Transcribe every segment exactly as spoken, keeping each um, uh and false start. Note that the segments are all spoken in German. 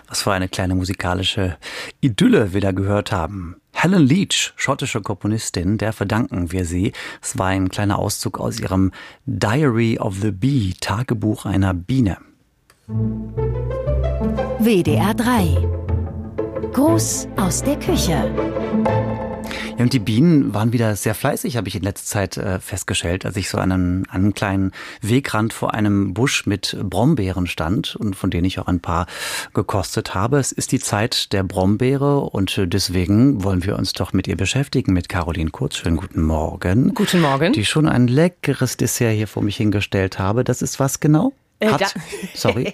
Was für eine kleine musikalische Idylle wir da gehört haben. Helen Leach, schottische Komponistin, der verdanken wir sie. Es war ein kleiner Auszug aus ihrem Diary of the Bee, Tagebuch einer Biene. W D R drei. Gruß aus der Küche. Ja, und die Bienen waren wieder sehr fleißig, habe ich in letzter Zeit äh, festgestellt, als ich so an einem, an einem kleinen Wegrand vor einem Busch mit Brombeeren stand und von denen ich auch ein paar gekostet habe. Es ist die Zeit der Brombeere und deswegen wollen wir uns doch mit ihr beschäftigen, mit Caroline Kurz. Schönen guten Morgen. Guten Morgen. Die schon ein leckeres Dessert hier vor mich hingestellt habe. Das ist was genau? Hat, äh, sorry.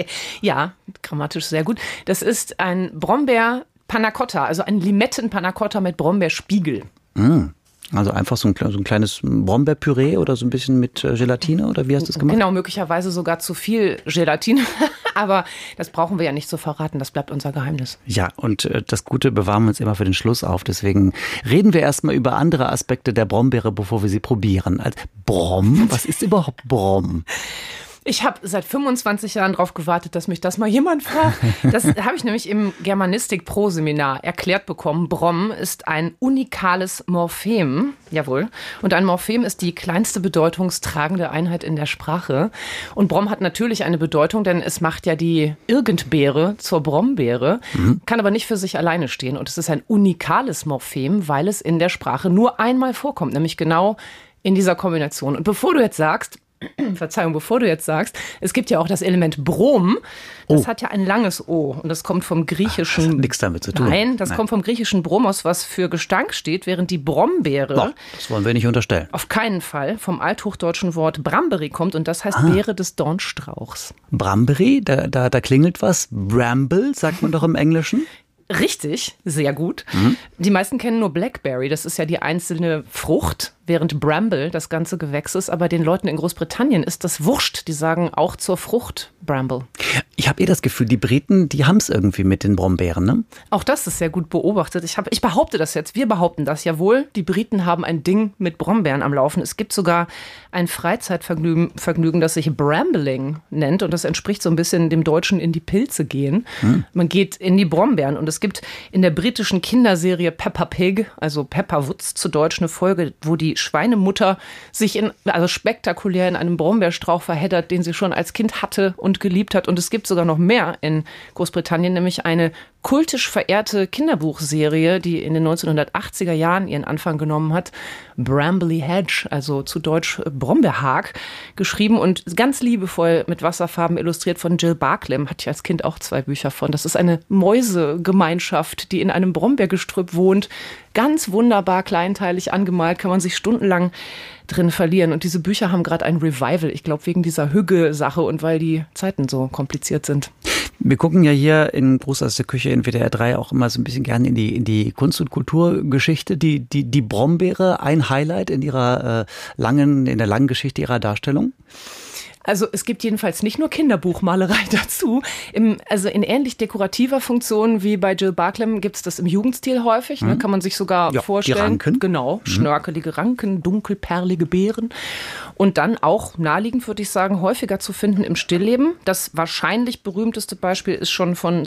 Ja, grammatisch sehr gut. Das ist ein Brombeer Panna Cotta, also ein Limetten-Panna Cotta mit Brombeerspiegel. Mm. Also einfach so ein, so ein kleines Brombeerpüree oder so ein bisschen mit Gelatine oder wie hast du das gemacht? Genau, möglicherweise sogar zu viel Gelatine, aber das brauchen wir ja nicht zu verraten, das bleibt unser Geheimnis. Ja, und das Gute bewahren wir uns immer für den Schluss auf, deswegen reden wir erstmal über andere Aspekte der Brombeere, bevor wir sie probieren. Also Brom, was ist überhaupt Brom? Ich habe seit fünfundzwanzig Jahren darauf gewartet, dass mich das mal jemand fragt. Das habe ich nämlich im Germanistik-Pro-Seminar erklärt bekommen. Brom ist ein unikales Morphem, jawohl. Und ein Morphem ist die kleinste bedeutungstragende Einheit in der Sprache. Und Brom hat natürlich eine Bedeutung, denn es macht ja die Irgendbeere zur Brombeere, mhm. kann aber nicht für sich alleine stehen. Und es ist ein unikales Morphem, weil es in der Sprache nur einmal vorkommt, nämlich genau in dieser Kombination. Und bevor du jetzt sagst, Verzeihung, bevor du jetzt sagst, es gibt ja auch das Element Brom. Das oh. hat ja ein langes O und das kommt vom griechischen... Ach, das hat nichts damit zu tun. Nein, das Nein. kommt vom griechischen Bromos, was für Gestank steht, während die Brombeere... Doch, das wollen wir nicht unterstellen. Auf keinen Fall vom althochdeutschen Wort Bramberi kommt und das heißt ah. Beere des Dornstrauchs. Bramberi, da, da, da klingelt was. Bramble, sagt man doch im Englischen. Richtig, sehr gut. Mhm. Die meisten kennen nur Blackberry, das ist ja die einzelne Frucht, während Bramble das ganze Gewächs ist. Aber den Leuten in Großbritannien ist das wurscht. Die sagen auch zur Frucht Bramble. Ich habe eh das Gefühl, die Briten, die haben es irgendwie mit den Brombeeren, ne? Auch das ist sehr gut beobachtet. Ich, hab, ich behaupte das jetzt, wir behaupten das. Jawohl, die Briten haben ein Ding mit Brombeeren am Laufen. Es gibt sogar ein Freizeitvergnügen, Vergnügen, das sich Brambling nennt. Und das entspricht so ein bisschen dem Deutschen in die Pilze gehen. Hm. Man geht in die Brombeeren. Und es gibt in der britischen Kinderserie Peppa Pig, also Peppa Woods zu Deutsch, eine Folge, wo die Schweinemutter sich in, also spektakulär in einem Brombeerstrauch verheddert, den sie schon als Kind hatte und geliebt hat. Und es gibt sogar noch mehr in Großbritannien, nämlich eine kultisch verehrte Kinderbuchserie, die in den neunzehnhundertachtziger Jahren ihren Anfang genommen hat. Brambly Hedge, also zu Deutsch Brombeerhag, geschrieben und ganz liebevoll mit Wasserfarben illustriert von Jill Barclay. Hatte ich als Kind auch zwei Bücher von. Das ist eine Mäusegemeinschaft, die in einem Brombeergestrüpp wohnt. Ganz wunderbar kleinteilig angemalt, kann man sich stundenlang drin verlieren. Und diese Bücher haben gerade ein Revival. Ich glaube, wegen dieser Hügge-Sache und weil die Zeiten so kompliziert sind. Wir gucken ja hier in Gruß aus der Küche in W D R drei auch immer so ein bisschen gerne in die, in die Kunst- und Kulturgeschichte. Die, die, die Brombeere, ein Highlight in ihrer äh, langen, in der langen Geschichte ihrer Darstellung? Also es gibt jedenfalls nicht nur Kinderbuchmalerei dazu. Im, also in ähnlich dekorativer Funktion wie bei Jill Barclay gibt es das im Jugendstil häufig. Mhm. Ne, kann man sich sogar ja, vorstellen. Die Ranken. Genau, mhm. schnörkelige Ranken, dunkelperlige Beeren. Und dann auch naheliegend, würde ich sagen, häufiger zu finden im Stillleben. Das wahrscheinlich berühmteste Beispiel ist schon von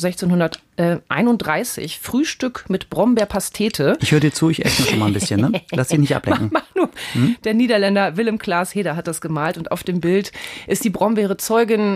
sechzehnhunderteinunddreißig. Frühstück mit Brombeerpastete. Ich höre dir zu, ich esse noch schon mal ein bisschen. Ne? Lass dich nicht ablenken. Mach, mach nur. Mhm. Der Niederländer Willem Klaas Heder hat das gemalt und auf dem Bild ist die Brombeere Zeugin